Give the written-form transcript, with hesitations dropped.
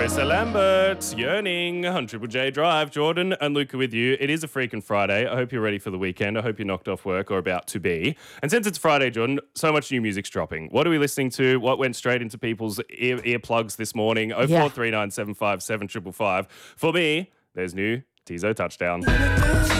Tessa Lambert, Yearning on Triple J Drive. Jordan and Luca with you. It is a freaking Friday. I hope you're ready for the weekend. I hope you're knocked off work or about to be. And since it's Friday, Jordan, so much new music's dropping. What are we listening to? What went straight into people's earplugs this morning? 0439 757 555. For me, there's new Tizo Touchdown.